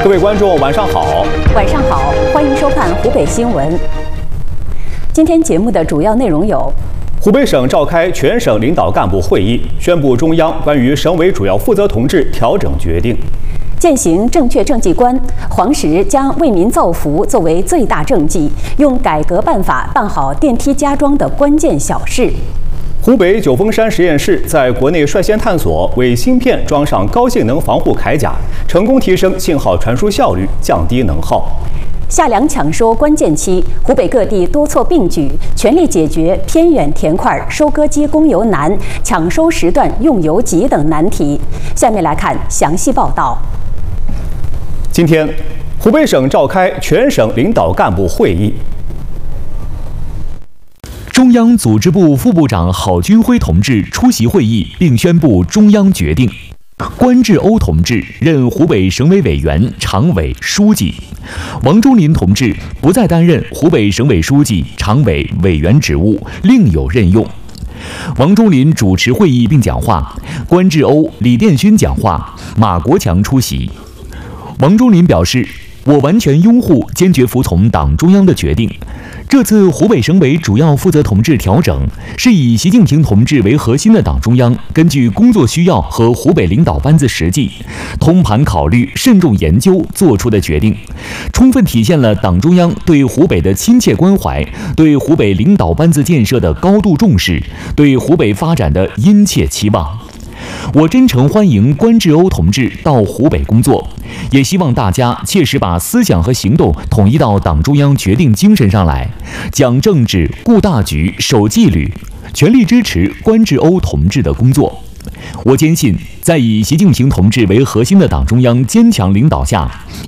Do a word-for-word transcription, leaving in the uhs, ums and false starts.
各位观众，晚上好！ 晚上好，欢迎收看湖北新闻。今天节目的主要内容有： 湖北省召开全省领导干部会议，宣布中央关于省委主要负责同志调整决定； 践行正确政绩观，黄石将为民造福作为最大政绩，用改革办法办好电梯加装的关键小事。 湖北九峰山实验室在国内率先探索为芯片装上高性能防护铠甲，成功提升信号传输效率，降低能耗。 夏粮抢收关键期，湖北各地多措并举，全力解决偏远田块收割机供油难、抢收时段用油急等难题。下面来看详细报道。 今天，湖北省召开全省领导干部会议。 中央组织部副部长郝军辉同志出席会议，并宣布中央决定：关志欧同志任湖北省委委员、常委、书记；王忠林同志不再担任湖北省委书记、常委、委员职务，另有任用。王忠林主持会议并讲话，关志欧、李殿勋讲话，马国强出席。王忠林表示，我完全拥护、坚决服从党中央的决定。这次湖北省委主要负责同志调整，是以习近平同志为核心的党中央根据工作需要和湖北领导班子实际，通盘考虑、慎重研究做出的决定，充分体现了党中央对湖北的亲切关怀，对湖北领导班子建设的高度重视，对湖北发展的殷切期望。我真诚欢迎关志欧同志到湖北工作，也希望大家切实把思想和行动统一到党中央决定精神上来，讲政治、顾大局、守纪律，全力支持关志欧同志的工作。我坚信，在以习近平同志为核心的党中央坚强领导下，